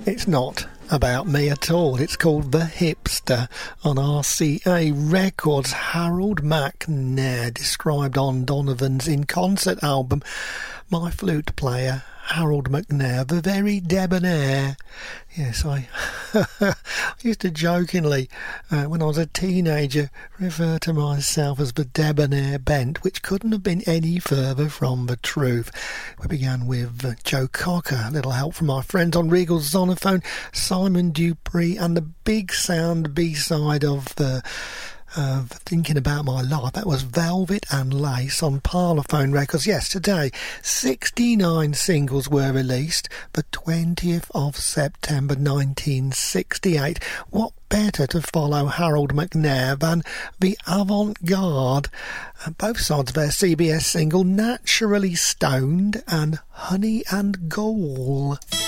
It's not about me at all. It's called The Hipster on RCA Records. Harold McNair, described on Donovan's In Concert album. My flute player, Harold McNair, the very debonair. Yes, I used to jokingly, when I was a teenager, refer to myself as the debonair bent, which couldn't have been any further from the truth. We began with Joe Cocker, a little help from our friends on Regal's Zonophone, Simon Dupree, and the big sound B-side of Thinking About My Life. That was Velvet and Lace on Parlophone Records. Yes, today 69 singles were released, the 20th of September 1968. What better to follow Harold McNair than the avant-garde, both sides of their CBS single, Naturally Stoned and Honey and Gall.